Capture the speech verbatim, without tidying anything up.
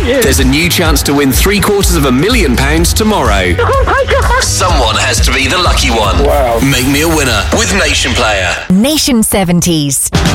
you. There's a new chance to win three quarters of a million pounds tomorrow. Oh my God. Someone has to be the lucky one. Wow. Make me a winner with Nation Player. Nation seventies.